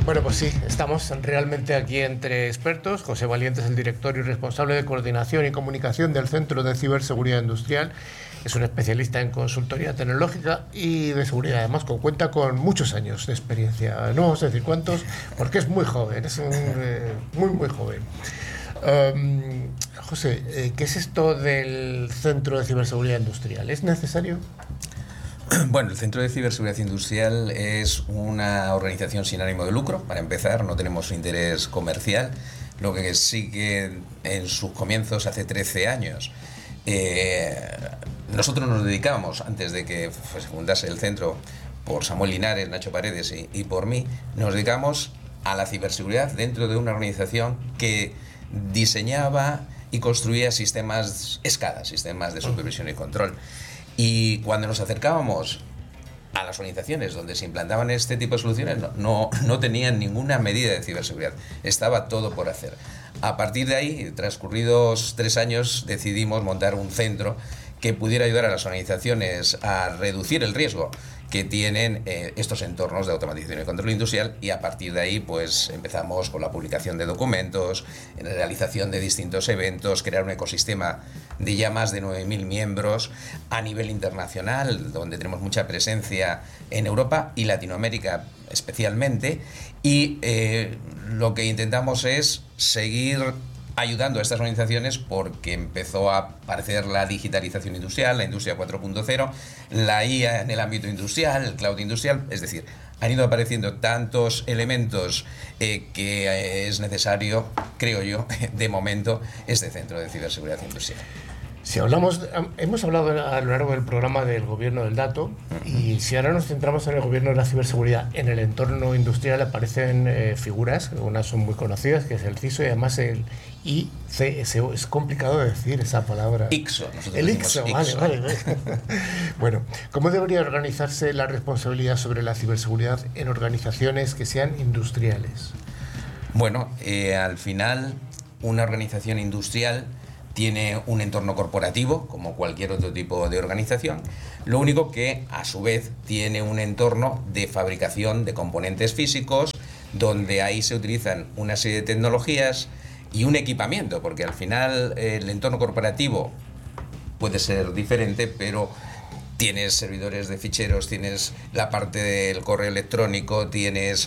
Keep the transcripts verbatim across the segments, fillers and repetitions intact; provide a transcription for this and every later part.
Bueno, pues sí, estamos realmente aquí entre expertos. José Valiente es el director y responsable de coordinación y comunicación del Centro de Ciberseguridad Industrial. Es un especialista en consultoría tecnológica y de seguridad, además con, cuenta con muchos años de experiencia. No vamos a decir cuántos, porque es muy joven, es un, eh, muy, muy joven. Um, José, eh, ¿qué es esto del Centro de Ciberseguridad Industrial? ¿Es necesario? Bueno, el Centro de Ciberseguridad Industrial es una organización sin ánimo de lucro. Para empezar, no tenemos interés comercial, lo que sí que en sus comienzos, hace trece años, eh, nosotros nos dedicábamos, antes de que se fundase el centro por Samuel Linares, Nacho Paredes y, y por mí, nos dedicamos a la ciberseguridad dentro de una organización que diseñaba y construía sistemas SCADA, sistemas de supervisión y control. Y cuando nos acercábamos a las organizaciones donde se implantaban este tipo de soluciones, no, no, no tenían ninguna medida de ciberseguridad. Estaba todo por hacer. A partir de ahí, transcurridos tres años, decidimos montar un centro que pudiera ayudar a las organizaciones a reducir el riesgo que tienen eh, estos entornos de automatización y control industrial, y a partir de ahí pues empezamos con la publicación de documentos, en la realización de distintos eventos, crear un ecosistema de ya más de nueve mil miembros a nivel internacional, donde tenemos mucha presencia en Europa y Latinoamérica especialmente, y eh, lo que intentamos es seguir ayudando a estas organizaciones porque empezó a aparecer la digitalización industrial, la industria cuatro punto cero, la I A en el ámbito industrial, el cloud industrial, es decir, han ido apareciendo tantos elementos eh, que eh, es necesario, creo yo, de momento, este centro de ciberseguridad industrial. Si hablamos, hemos hablado a lo largo del programa del gobierno del dato, y si ahora nos centramos en el gobierno de la ciberseguridad, en el entorno industrial aparecen eh, figuras, unas son muy conocidas, que es el C I S O y además el I C S O. Es complicado de decir esa palabra. I C S O. Nosotros el I C S O, vale, vale, vale. Bueno, ¿cómo debería organizarse la responsabilidad sobre la ciberseguridad en organizaciones que sean industriales? Bueno, eh, al final, una organización industrial tiene un entorno corporativo, como cualquier otro tipo de organización, lo único que, a su vez, tiene un entorno de fabricación de componentes físicos, donde ahí se utilizan una serie de tecnologías y un equipamiento, porque al final el entorno corporativo puede ser diferente, pero tienes servidores de ficheros, tienes la parte del correo electrónico, tienes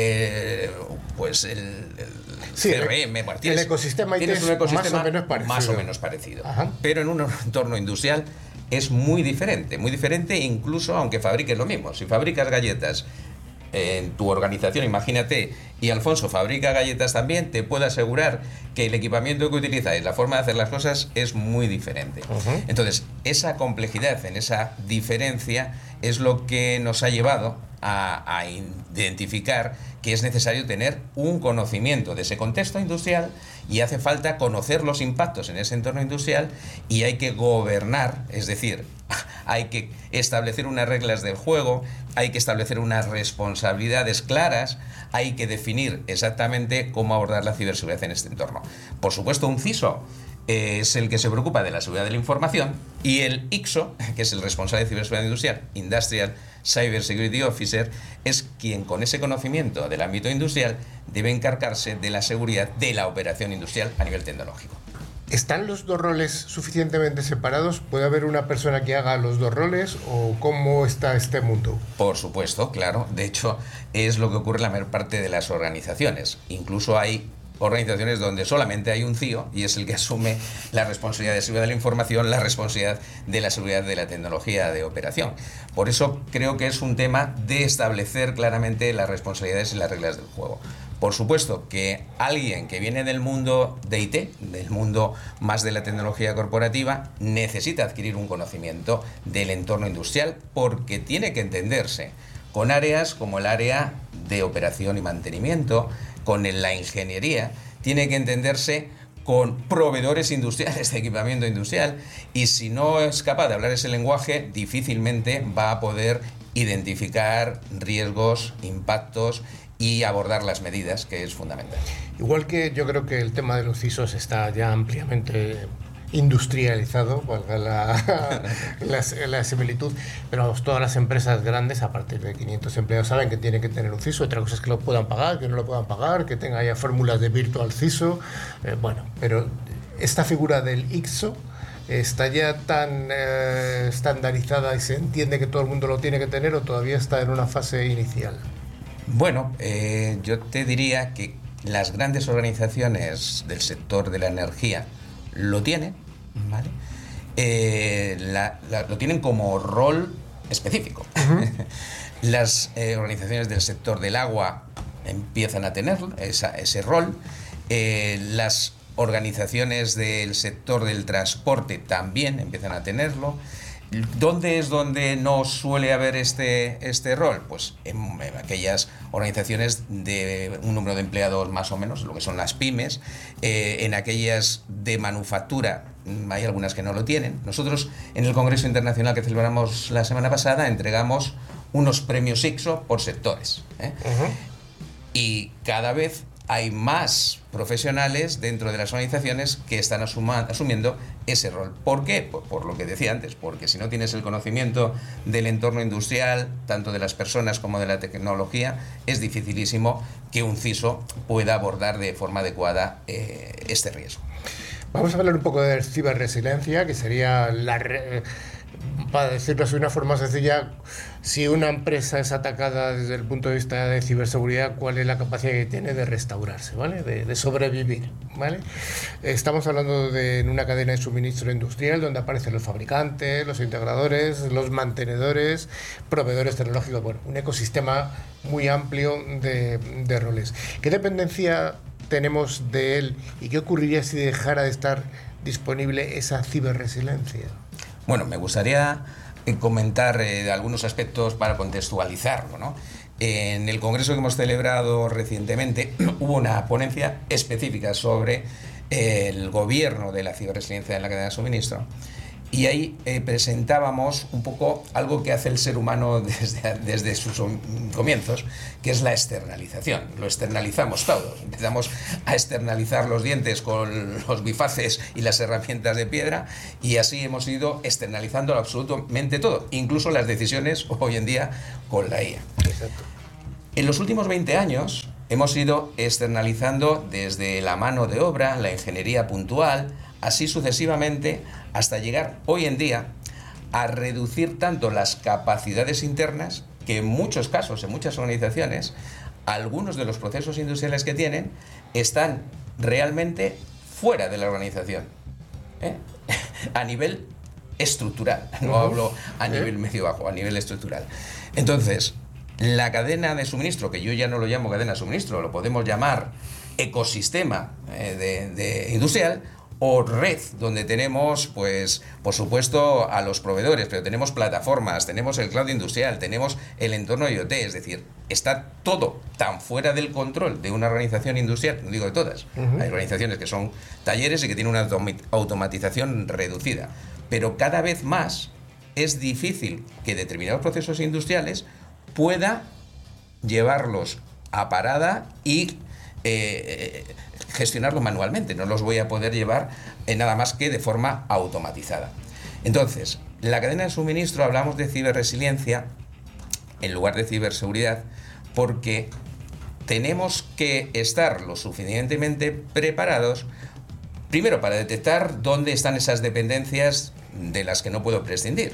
eh, pues el, el sí, C R M, el, tienes, el ecosistema, tienes un ecosistema más o menos parecido. Más o menos parecido. Ajá. Pero en un entorno industrial es muy diferente, muy diferente incluso aunque fabriques lo mismo. Si fabricas galletas en tu organización, imagínate, y Alfonso fabrica galletas también, te puedo asegurar que el equipamiento que utilizáis, la forma de hacer las cosas es muy diferente. Uh-huh. Entonces, esa complejidad en esa diferencia es lo que nos ha llevado a, a identificar que es necesario tener un conocimiento de ese contexto industrial, y hace falta conocer los impactos en ese entorno industrial, y hay que gobernar, es decir, hay que establecer unas reglas del juego, hay que establecer unas responsabilidades claras, hay que definir exactamente cómo abordar la ciberseguridad en este entorno. Por supuesto, un C I S O es el que se preocupa de la seguridad de la información, y el I C S O, que es el responsable de ciberseguridad industrial, Industrial Cyber Security Officer, es quien, con ese conocimiento del ámbito industrial, debe encargarse de la seguridad de la operación industrial a nivel tecnológico. ¿Están los dos roles suficientemente separados? ¿Puede haber una persona que haga los dos roles, o cómo está este mundo? Por supuesto, claro. De hecho, es lo que ocurre en la mayor parte de las organizaciones. Incluso hay organizaciones donde solamente hay un C I O, y es el que asume la responsabilidad de seguridad de la información, la responsabilidad de la seguridad de la tecnología de operación. Por eso creo que es un tema de establecer claramente las responsabilidades y las reglas del juego. Por supuesto que alguien que viene del mundo de I T, del mundo más de la tecnología corporativa, necesita adquirir un conocimiento del entorno industrial, porque tiene que entenderse con áreas como el área de operación y mantenimiento, con la ingeniería, tiene que entenderse con proveedores industriales de equipamiento industrial, y si no es capaz de hablar ese lenguaje, difícilmente va a poder identificar riesgos, impactos y abordar las medidas, que es fundamental. Igual que yo creo que el tema de los C I S Os está ya ampliamente industrializado, valga la, la, la similitud, pero vamos, todas las empresas grandes a partir de quinientos empleados saben que tienen que tener un C I S O. Otra cosa es que lo puedan pagar, que no lo puedan pagar, que tenga ya fórmulas de virtual C I S O, eh, bueno, pero esta figura del I C S O está ya tan eh, estandarizada y se entiende que todo el mundo lo tiene que tener, o todavía está en una fase inicial. Bueno, eh, yo te diría que las grandes organizaciones del sector de la energía lo tienen, ¿vale? Eh, la, la, lo tienen como rol específico. Uh-huh. Las eh, organizaciones del sector del agua empiezan a tener esa, ese rol. Eh, las organizaciones del sector del transporte también empiezan a tenerlo. ¿Dónde es donde no suele haber este, este rol? Pues en, en aquellas organizaciones de un número de empleados más o menos, lo que son las pymes, eh, en aquellas de manufactura, hay algunas que no lo tienen. Nosotros en el Congreso Internacional que celebramos la semana pasada entregamos unos premios I C S O por sectores, ¿eh? Uh-huh. Y cada vez hay más profesionales dentro de las organizaciones que están asuma, asumiendo ese rol. ¿Por qué? Por, por lo que decía antes, porque si no tienes el conocimiento del entorno industrial, tanto de las personas como de la tecnología, es dificilísimo que un C I S O pueda abordar de forma adecuada eh, este riesgo. Vamos a hablar un poco de ciberresiliencia, que sería la... Re... para decirlo de una forma sencilla, si una empresa es atacada desde el punto de vista de ciberseguridad, ¿cuál es la capacidad que tiene de restaurarse, ¿vale? de, de sobrevivir, ¿vale? Estamos hablando de en una cadena de suministro industrial donde aparecen los fabricantes, los integradores, los mantenedores, proveedores tecnológicos, bueno, un ecosistema muy amplio de, de roles. ¿Qué dependencia tenemos de él y qué ocurriría si dejara de estar disponible esa ciberresiliencia? Bueno, me gustaría comentar eh, algunos aspectos para contextualizarlo, ¿no? En el congreso que hemos celebrado recientemente hubo una ponencia específica sobre eh, el gobierno de la ciberresiliencia en la cadena de suministro. Y ahí eh, presentábamos un poco algo que hace el ser humano desde, desde sus comienzos, que es la externalización. Lo externalizamos todos. Empezamos a externalizar los dientes con los bifaces y las herramientas de piedra, y así hemos ido externalizando absolutamente todo, incluso las decisiones hoy en día con la I A. Exacto. En los últimos veinte años hemos ido externalizando desde la mano de obra, la ingeniería puntual, así sucesivamente, hasta llegar hoy en día a reducir tanto las capacidades internas que en muchos casos, en muchas organizaciones, algunos de los procesos industriales que tienen están realmente fuera de la organización, ¿eh? A nivel estructural, no uh-huh. hablo a nivel medio-bajo, a nivel estructural. Entonces, la cadena de suministro, que yo ya no lo llamo cadena de suministro, lo podemos llamar ecosistema eh, de, de industrial, o red, donde tenemos, pues, por supuesto, a los proveedores, pero tenemos plataformas, tenemos el cloud industrial, tenemos el entorno IoT, es decir, está todo tan fuera del control de una organización industrial, no digo de todas, uh-huh. hay organizaciones que son talleres y que tienen una automatización reducida, pero cada vez más es difícil que determinados procesos industriales pueda llevarlos a parada y eh, gestionarlo manualmente, no los voy a poder llevar eh, nada más que de forma automatizada. Entonces, en la cadena de suministro hablamos de ciberresiliencia en lugar de ciberseguridad porque tenemos que estar lo suficientemente preparados, primero para detectar dónde están esas dependencias de las que no puedo prescindir.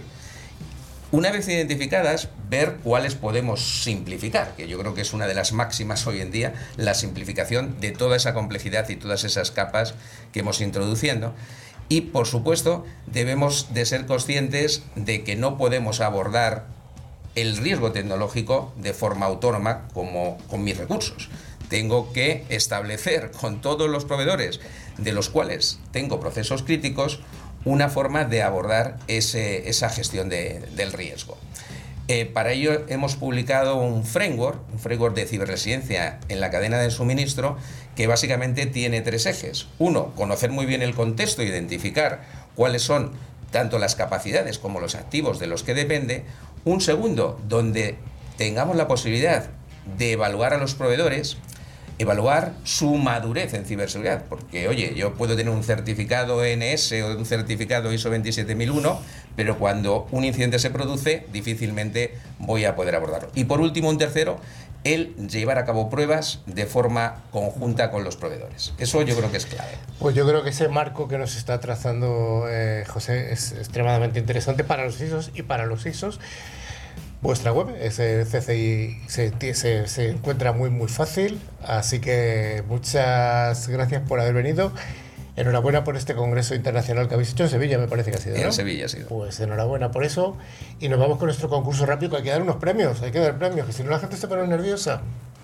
Una vez identificadas, ver cuáles podemos simplificar, que yo creo que es una de las máximas hoy en día, la simplificación de toda esa complejidad y todas esas capas que hemos introduciendo. Y, por supuesto, debemos de ser conscientes de que no podemos abordar el riesgo tecnológico de forma autónoma como con mis recursos. Tengo que establecer con todos los proveedores de los cuales tengo procesos críticos una forma de abordar ese, esa gestión de, del riesgo. Eh, para ello hemos publicado un framework, un framework de ciberresiliencia en la cadena de suministro que básicamente tiene tres ejes. Uno, conocer muy bien el contexto, identificar cuáles son tanto las capacidades como los activos de los que depende. Un segundo, donde tengamos la posibilidad de evaluar a los proveedores evaluar su madurez en ciberseguridad, porque oye, yo puedo tener un certificado N S o un certificado I S O veintisiete mil uno, pero cuando un incidente se produce, difícilmente voy a poder abordarlo. Y por último, un tercero, el llevar a cabo pruebas de forma conjunta con los proveedores. Eso yo creo que es clave. Pues yo creo que ese marco que nos está trazando eh, José es extremadamente interesante para los I S Os y para los I S Os. Vuestra web, ese C C I, se, se, se encuentra muy muy fácil, así que muchas gracias por haber venido. Enhorabuena por este congreso internacional que habéis hecho en Sevilla, me parece que ha sido, ¿no? En Sevilla ha sido. Pues enhorabuena por eso. Y nos vamos con nuestro concurso rápido, que hay que dar unos premios, hay que dar premios, que si no la gente se pone nerviosa.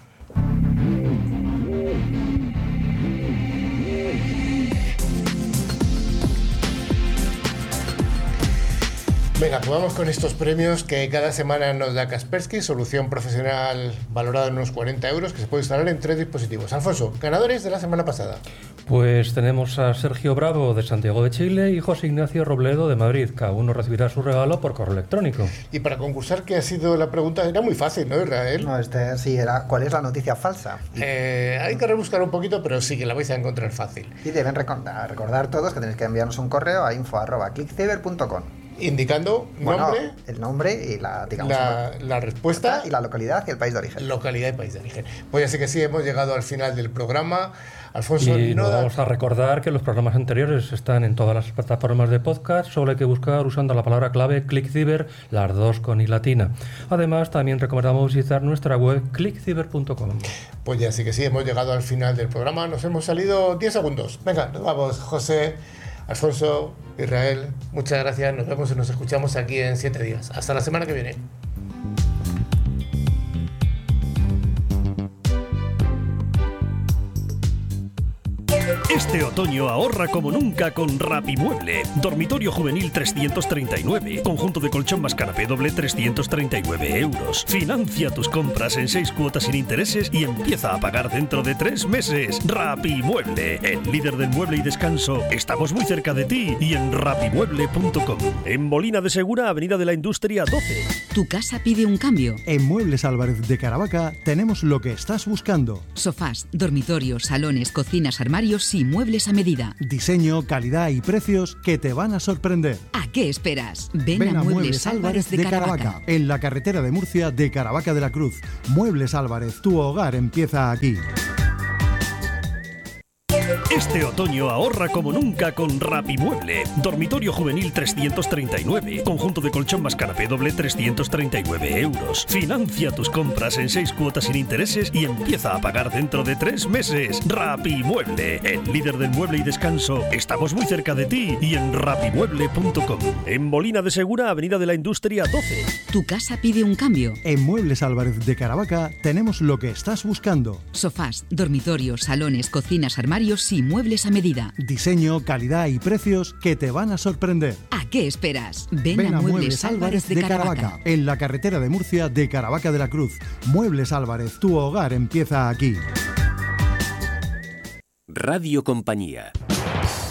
Venga, pues vamos con estos premios que cada semana nos da Kaspersky, solución profesional valorada en unos cuarenta euros, que se puede instalar en tres dispositivos. Alfonso, ganadores de la semana pasada. Pues tenemos a Sergio Bravo de Santiago de Chile y José Ignacio Robledo de Madrid. Cada uno recibirá su regalo por correo electrónico. Y para concursar, ¿qué ha sido la pregunta? Era muy fácil, ¿no, Israel? No, este sí, era ¿cuál es la noticia falsa? Eh, hay que rebuscar un poquito, pero sí que la vais a encontrar fácil. Y deben recordar, recordar todos que tenéis que enviarnos un correo a info arroba clickciber punto com. Indicando bueno, nombre, el nombre y la, digamos, la, la respuesta y la localidad y el país de origen. Localidad y país de origen. Pues así que sí, hemos llegado al final del programa. Alfonso, y no nos da... vamos a recordar que los programas anteriores están en todas las plataformas de podcast, solo hay que buscar usando la palabra clave ClickCiber, las dos con i latina. Además, también recomendamos visitar nuestra web clickciber punto com. Pues ya sí que sí, hemos llegado al final del programa. Nos hemos salido diez segundos. Venga, nos vamos, José, Alfonso, Israel, muchas gracias. Nos vemos y nos escuchamos aquí en siete días. Hasta la semana que viene. Este otoño ahorra como nunca con Rapimueble. Dormitorio juvenil trescientos treinta y nueve. Conjunto de colchón más canapé doble trescientos treinta y nueve euros. Financia tus compras en seis cuotas sin intereses y empieza a pagar dentro de tres meses. Rapimueble, el líder del mueble y descanso. Estamos muy cerca de ti y en rapimueble punto com. En Molina de Segura, Avenida de la Industria doce. Tu casa pide un cambio. En Muebles Álvarez de Caravaca tenemos lo que estás buscando. Sofás, dormitorios, salones, cocinas, armarios y muebles a medida. Diseño, calidad y precios que te van a sorprender. ¿A qué esperas? Ven, Ven a, a Muebles Álvarez de, de Caravaca. Caravaca. En la carretera de Murcia de Caravaca de la Cruz. Muebles Álvarez, tu hogar empieza aquí. Este otoño ahorra como nunca con Rapimueble. Dormitorio juvenil trescientos treinta y nueve. Conjunto de colchón más canapé doble trescientos treinta y nueve euros. Financia tus compras en seis cuotas sin intereses y empieza a pagar dentro de tres meses. Rapimueble, el líder del mueble y descanso. Estamos muy cerca de ti y en rapimueble punto com. En Molina de Segura, Avenida de la Industria doce. Tu casa pide un cambio. En Muebles Álvarez de Caravaca tenemos lo que estás buscando. Sofás, dormitorios, salones, cocinas, armarios y muebles a medida. Diseño, calidad y precios que te van a sorprender. ¿A qué esperas? Ven, Ven a, a Muebles Álvarez de, de Caravaca. Caravaca. En la carretera de Murcia de Caravaca de la Cruz. Muebles Álvarez, tu hogar empieza aquí. Radio Compañía.